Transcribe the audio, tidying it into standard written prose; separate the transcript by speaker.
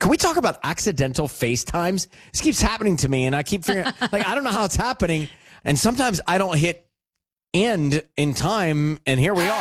Speaker 1: Can we talk about accidental FaceTimes? This keeps happening to me, and I keep figuring, like, I don't know how it's happening. And sometimes I don't hit end in time, and here we are.